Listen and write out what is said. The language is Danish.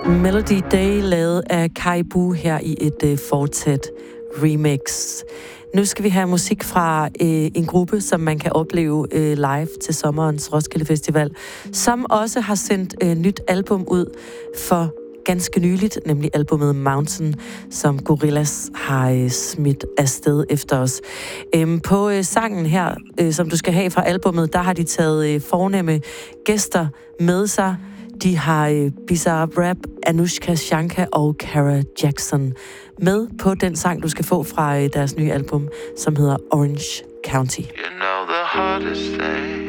Melody Day, lavet af Caribou her i et Fortet remix. Nu skal vi have musik fra en gruppe, som man kan opleve live til sommerens Roskilde Festival, som også har sendt nyt album ud for ganske nyligt, nemlig albumet Mountain, som Gorillaz har smidt afsted efter os. På sangen her, som du skal have fra albumet, der har de taget fornemme gæster med sig. De har Bizarre Rap, Anushka Shankar og Kara Jackson med på den sang, du skal få fra deres nye album, som hedder Orange County. You know the hardest thing